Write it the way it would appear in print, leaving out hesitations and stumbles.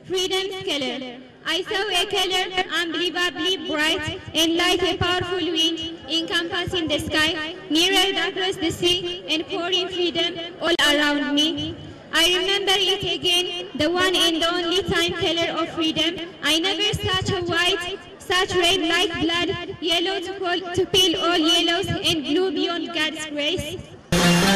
freedom's color. I saw a color unbelievably bright and like a powerful wind encompassing the sky, mirrored across the sea and pouring freedom all around me. I remember it again, the one and only time color of freedom. I never such a white, such red like blood, yellow to pale all yellows and blue beyond God's grace.